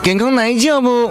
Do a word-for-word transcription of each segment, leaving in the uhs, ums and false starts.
健康哪一叫不？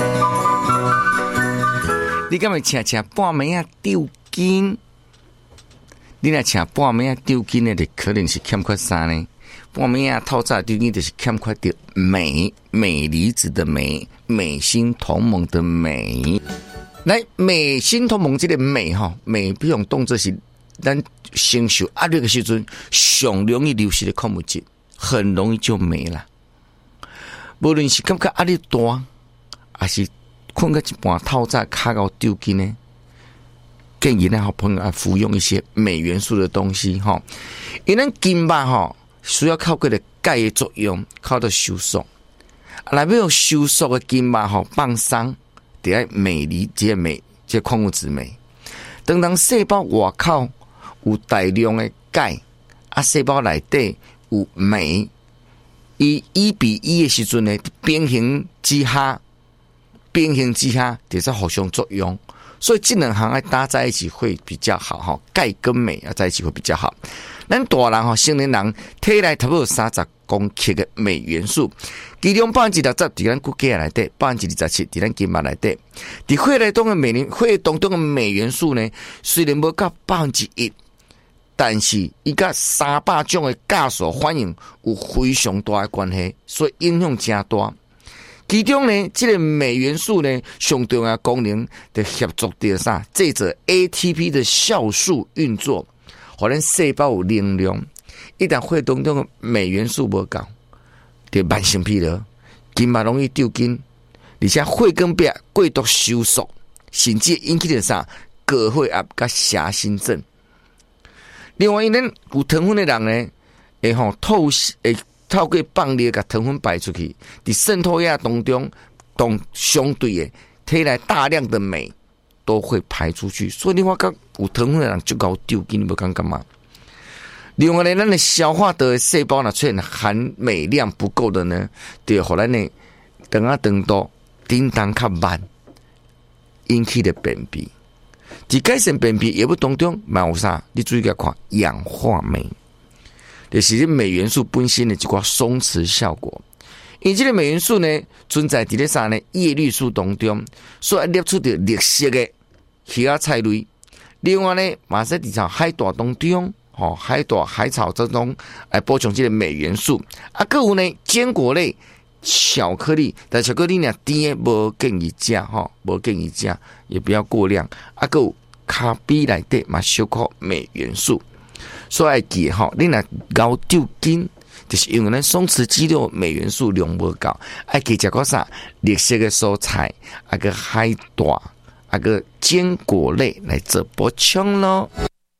你敢会吃吃半暝啊丢筋？你若吃半暝啊丢筋呢，就可能是欠缺啥呢？半暝啊透早丢筋就是欠缺的镁，镁离子的镁，镁锌同盟的镁。来，镁锌同盟这个镁哈，镁比用动作是咱承受压力的时阵上容易流失的矿物质，很容易就没了。无论是感觉压力大，还是困到一半透早卡到丢筋呢，建议咱好朋友啊服用一些镁元素的东西哈。因为咱筋肉哈需要靠个的钙的作用，靠到收缩。来要收缩的筋肉哈放松。得爱镁离这个镁，这矿物质镁。当当细胞外口有大量的钙，啊，细胞内底有镁，伊一比一的时阵呢，平衡之下，平衡之下，就是互相作用。所以这两项爱搭在一起会比较好哈，钙跟镁啊在一起会比较好。咱大人哈，成年人体内差不多三十公克的镁元素，其中百分之六十伫咱骨骼内底，百分之二十七伫咱筋膜内底。伫血内中的镁，血当中的镁元素呢，虽然无到百分之一，但是伊甲三百种的酵素反应有非常大的关系，所以影响真大。其中呢，这个镁元素呢，上重要功能的协助着啥？制造 A T P 的酵素运作，互咱细胞有能量。一旦血当中的镁元素无够，就慢性疲劳，筋膜容易丢筋，而且血管壁过度收缩，甚至引起着啥？高血压甲狭心症。另外，因咱有糖分的人呢，会吼透会。透过放尿，把糖分排出去，在渗透液当中，当相对的体内大量的镁都会排出去，所以你发觉有糖分的人就搞丢筋，你不感觉吗？另外呢，咱的消化道的细胞呢出现含镁量不够的呢，就互咱呢肠啊肠道叮当较慢，引起的便秘。在改善便秘业务当中，嘛有啥？你注意看氧化镁。就是镁元素本身的一个松弛效果，因为这个镁元素呢存在伫咧啥呢？叶绿素当中，所以列出的绿色的叶啊菜类。另外呢，马赛伫海带当中，吼、哦、海带、海草当中来补充这个镁元素。啊，还有呢坚果类、巧克力，但巧克力呢甜的无建议食，吼无建议食，也不要过量。啊，还有咖啡内底嘛小可镁元素。所以要记吼，你若搞丢筋，就是因为咱松弛肌肉镁元素量无够，爱记食个啥绿色的蔬菜，啊个海带，啊个坚果类来做补充咯。